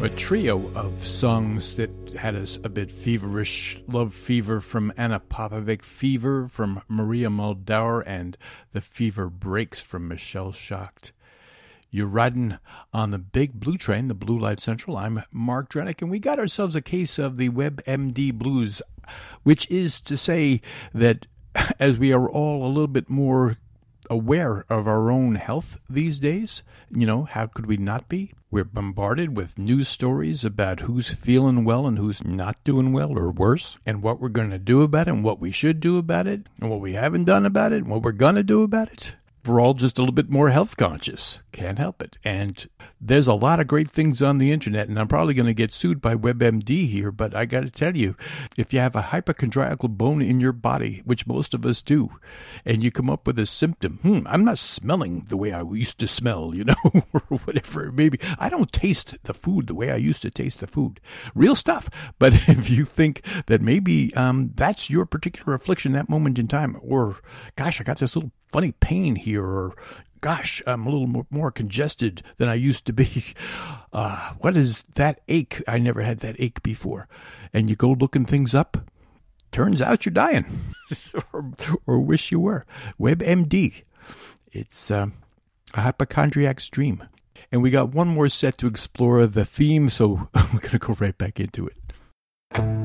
A trio of songs that had us a bit feverish. Love Fever from Anna Popovic, Fever from Maria Muldaur, and The Fever Breaks from Michelle Schacht. You're riding on the big blue train, the Blue Light Central. I'm Mark Drennick, and we got ourselves a case of the WebMD Blues, which is to say that as we are all a little bit more aware of our own health these days, how could we not be? We're bombarded with news stories about who's feeling well and who's not doing well or worse, and what we're going to do about it, and what we should do about it, and what we haven't done about it, and what we're going to do about it. We're all just a little bit more health conscious. Can't help it. And there's a lot of great things on the internet, and I'm probably going to get sued by WebMD here, but I got to tell you, if you have a hypochondriacal bone in your body, which most of us do, and you come up with a symptom, I'm not smelling the way I used to smell, or whatever it may be. I don't taste the food the way I used to taste the food. Real stuff. But if you think that maybe that's your particular affliction, that moment in time, or, gosh, I got this little funny pain here, or gosh, I'm a little more congested than I used to be. What is that ache? I never had that ache before. And you go looking things up. Turns out you're dying, or wish you were. WebMD. It's a hypochondriac's dream. And we got one more set to explore the theme, so we're going to go right back into it.